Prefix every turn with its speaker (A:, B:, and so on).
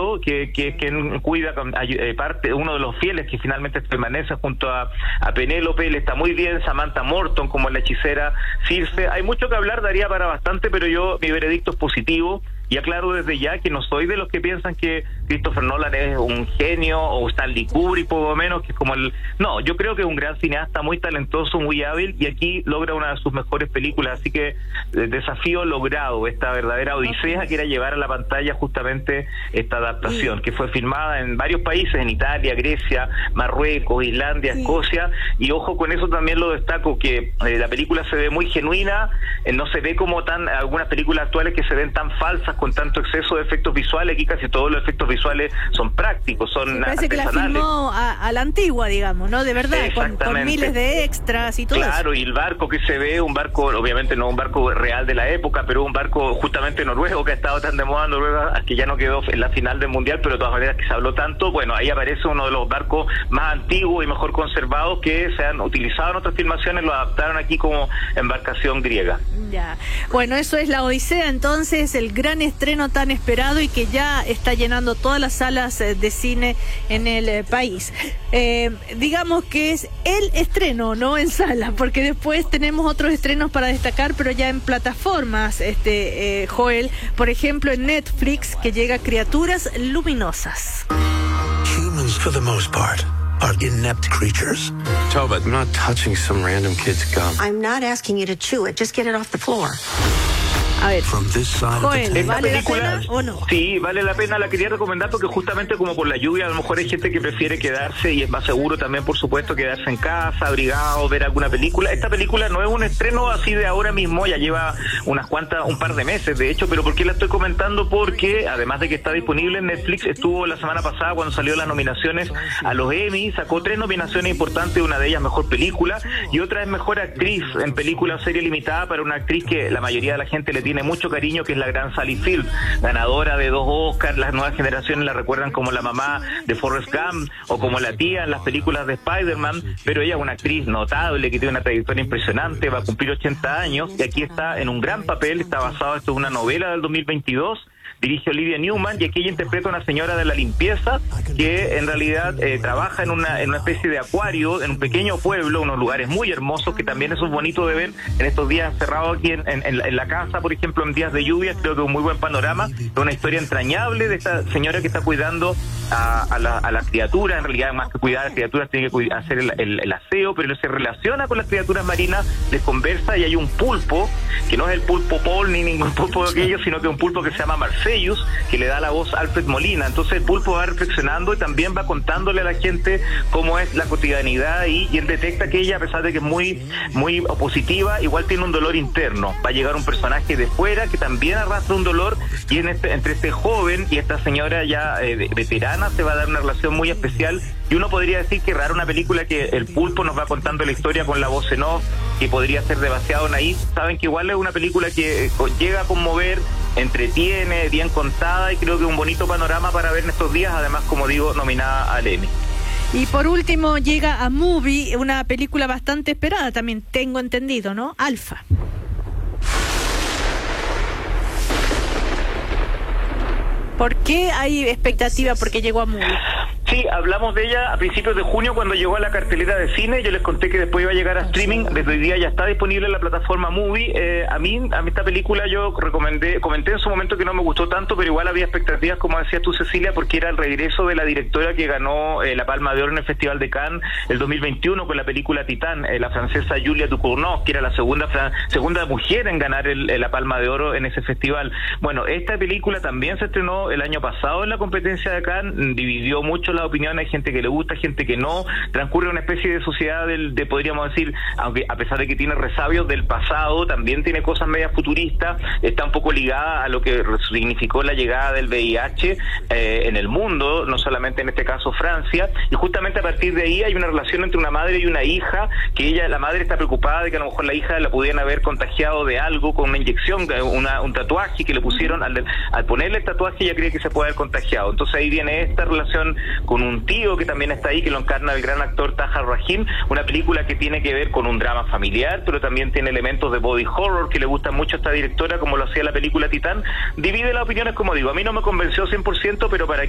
A: Leo, que es quien cuida parte, uno de los fieles que finalmente permanece junto a Penélope. Él está muy bien. Samantha Morton como la hechicera Circe. Hay mucho que hablar, daría para bastante, pero mi veredicto es positivo. Y aclaro desde ya que no soy de los que piensan que Christopher Nolan es un genio, o Stanley Kubrick por lo menos, que es como No, yo creo que es un gran cineasta, muy talentoso, muy hábil, y aquí logra una de sus mejores películas, así que desafío logrado, esta verdadera odisea que era llevar a la pantalla justamente esta adaptación, que fue filmada en varios países, en Italia, Grecia, Marruecos, Islandia, Escocia, y ojo con eso también lo destaco, que la película se ve muy genuina, no se ve como algunas películas actuales que se ven tan falsas, con tanto exceso de efectos visuales. Aquí casi todos los efectos visuales son prácticos, son
B: parece
A: artesanales.
B: Que la filmó a la antigua, digamos, ¿no? De verdad, con miles de extras y todo
A: claro,
B: eso.
A: Y el barco que se ve, un barco, obviamente no un barco real de la época, pero un barco justamente noruego, que ha estado tan de moda en Noruega, que ya no quedó en la final del Mundial, pero de todas maneras que se habló tanto. Bueno, ahí aparece uno de los barcos más antiguos y mejor conservados que se han utilizado en otras filmaciones, lo adaptaron aquí como embarcación griega.
B: Ya, bueno, eso es La Odisea, entonces, el gran estreno tan esperado y que ya está llenando todas las salas de cine en el país. Digamos que es el estreno, no en sala, porque después tenemos otros estrenos para destacar, pero ya en plataformas, Joel, por ejemplo en Netflix, que llega Criaturas Luminosas.
C: Humans, for the most part, are inept creatures.
D: Tobit, I'm not touching some random kid's gum.
E: I'm not asking you to chew it, just get it off the floor.
B: A ver,
A: Joel,
B: ¿vale la pena o no?
A: Sí, vale la pena, la quería recomendar porque justamente como por la lluvia a lo mejor hay gente que prefiere quedarse, y es más seguro también, por supuesto, quedarse en casa, abrigado, ver alguna película. Esta película no es un estreno así de ahora mismo, ya lleva un par de meses de hecho, pero ¿por qué la estoy comentando? Porque además de que está disponible en Netflix, estuvo la semana pasada cuando salió las nominaciones a los Emmy, sacó 3 nominaciones importantes, una de ellas mejor película y otra es mejor actriz en película o serie limitada, para una actriz que la mayoría de la gente le tiene mucho cariño, que es la gran Sally Field, ganadora de 2 Oscars. Las nuevas generaciones la recuerdan como la mamá de Forrest Gump o como la tía en las películas de Spider-Man, pero ella es una actriz notable que tiene una trayectoria impresionante, va a cumplir 80 años y aquí está en un gran papel. Está basado, esto es una novela del 2022, dirige Olivia Newman, y aquí ella interpreta a una señora de la limpieza que en realidad trabaja en una especie de acuario en un pequeño pueblo, unos lugares muy hermosos, que también eso es bonito de ver en estos días encerrados aquí en la casa, por ejemplo, en días de lluvia. Creo que es un muy buen panorama, es una historia entrañable de esta señora que está cuidando a las criaturas. En realidad, más que cuidar a las criaturas, tiene que hacer el aseo, pero se relaciona con las criaturas marinas, les conversa, y hay un pulpo, que no es el pulpo Paul ni ningún pulpo de aquellos, sino que es un pulpo que se llama Marcellus, que le da la voz a Alfred Molina. Entonces el pulpo va reflexionando y también va contándole a la gente cómo es la cotidianidad, y él detecta que ella, a pesar de que es muy, muy opositiva, igual tiene un dolor interno. Va a llegar un personaje de fuera que también arrastra un dolor, y entre este joven y esta señora ya veterana se va a dar una relación muy especial. Y uno podría decir que rara una película que el pulpo nos va contando la historia con la voz en off, que podría ser demasiado naif. Saben que igual es una película que llega a conmover, entretiene, bien contada, y creo que es un bonito panorama para ver en estos días, además, como digo, nominada al Emmy.
B: Y por último llega a Movie, una película bastante esperada también, tengo entendido, ¿no? Alfa. ¿Por qué hay expectativa? Porque llegó a Movie.
A: Sí, hablamos de ella a principios de junio cuando llegó a la cartelera de cine. Yo les conté que después iba a llegar a streaming. Desde hoy día ya está disponible en la plataforma Movie. A mí esta película yo comenté en su momento que no me gustó tanto, pero igual había expectativas, como decías tú, Cecilia, porque era el regreso de la directora que ganó la Palma de Oro en el Festival de Cannes el 2021 con la película Titán, la francesa Julia Ducournau, que era la segunda mujer en ganar la Palma de Oro en ese festival. Bueno, esta película también se estrenó el año pasado en la competencia de Cannes, dividió mucho la opinión, hay gente que le gusta, gente que no. Transcurre una especie de sociedad podríamos decir, aunque a pesar de que tiene resabios del pasado, también tiene cosas medias futuristas, está un poco ligada a lo que significó la llegada del VIH en el mundo, no solamente en este caso Francia, y justamente a partir de ahí hay una relación entre una madre y una hija, que la madre está preocupada de que a lo mejor la hija la pudieran haber contagiado de algo con una inyección, un tatuaje que le pusieron, al ponerle el tatuaje ella cree que se puede haber contagiado. Entonces ahí viene esta relación con un tío que también está ahí, que lo encarna el gran actor Tahar Rahim, una película que tiene que ver con un drama familiar, pero también tiene elementos de body horror que le gustan mucho a esta directora, como lo hacía la película Titán. Divide las opiniones, como digo, a mí no me convenció 100%, pero para